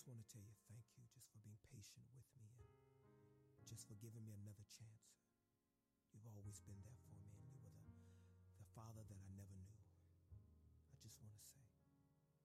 just want to tell you thank you just for being patient with me and just for giving me another chance. You've always been there for me.